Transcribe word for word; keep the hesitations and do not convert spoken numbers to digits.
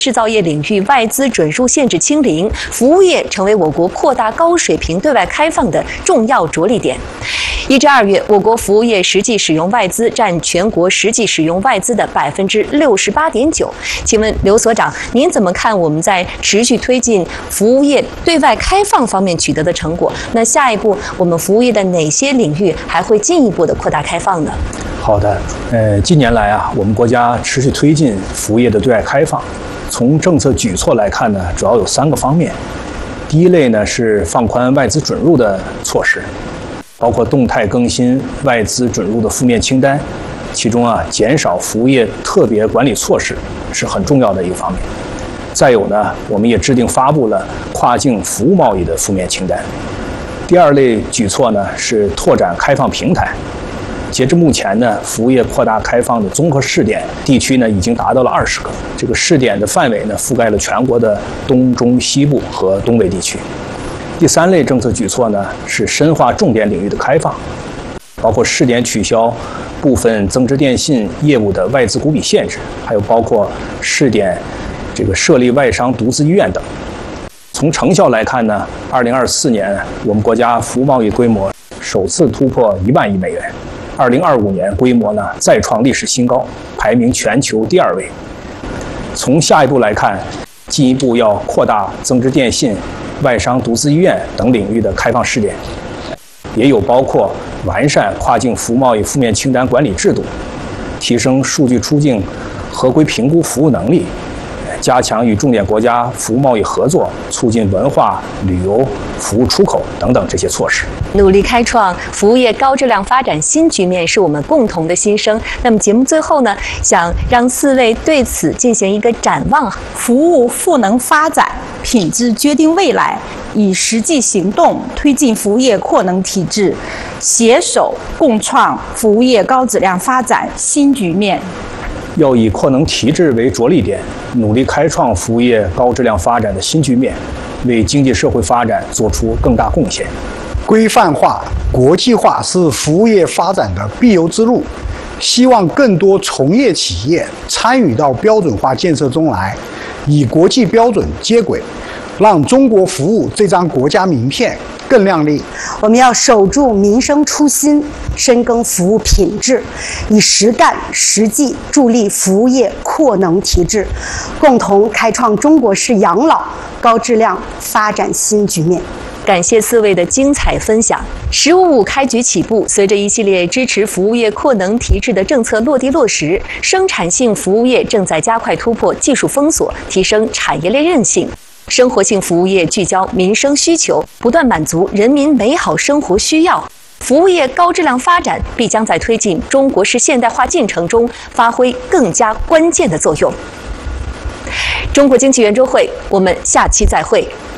制造业领域外资准入限制清零，服务业成为我国扩大高水平对外开放的重要着力点。一至二月，我国服务业实际使用外资占全国实际使用外资的百分之六十八点九。请问刘所长，您怎么看我们在持续推进服务业对外开放方面取得的成果？那下一步我们服务业的哪些领域还会进一步的扩大开放呢？ 好的，呃，近年来啊，我们国家持续推进服务业的对外开放。从政策举措来看呢，主要有三个方面。第一类呢是放宽外资准入的措施，包括动态更新外资准入的负面清单，其中啊减少服务业特别管理措施是很重要的一个方面。再有呢，我们也制定发布了跨境服务贸易的负面清单。第二类举措呢是拓展开放平台。截至目前呢，服务业扩大开放的综合试点地区呢已经达到了二十个。这个试点的范围呢覆盖了全国的东中西部和东北地区。第三类政策举措呢是深化重点领域的开放，包括试点取消部分增值电信业务的外资股比限制，还有包括试点这个设立外商独资医院等。从成效来看呢，二零二四年我们国家服务贸易规模首次突破一万亿美元。二零二五年规模呢再创历史新高，排名全球第二位。从下一步来看，进一步要扩大增值电信、外商独资医院等领域的开放试点，也有包括完善跨境服务贸易负面清单管理制度，提升数据出境合规评估服务能力，加强与重点国家服务贸易合作，促进文化、旅游、服务出口等等这些措施。 努力开创服务业高质量发展新局面是我们共同的心声。那么节目最后呢，想让四位对此进行一个展望。 服务赋能发展，品质决定未来，以实际行动推进服务业扩能提质，携手共创服务业高质量发展新局面。 要以扩能提质为着力点，努力开创服务业高质量发展的新局面，为经济社会发展做出更大贡献。 规范化、国际化是服务业发展的必由之路，希望更多从业企业参与到标准化建设中来，以国际标准接轨，让中国服务这张国家名片更亮丽。 我们要守住民生初心，深耕服务品质，以实干实际助力服务业扩能提质，共同开创中国式养老高质量发展新局面。 感谢四位的精彩分享。十五五开局起步，随着一系列支持服务业扩能提质的政策落地落实，生产性服务业正在加快突破技术封锁，提升产业链韧性。生活性服务业聚焦民生需求，不断满足人民美好生活需要。服务业高质量发展必将在推进中国式现代化进程中发挥更加关键的作用。中国经济圆桌会，我们下期再会。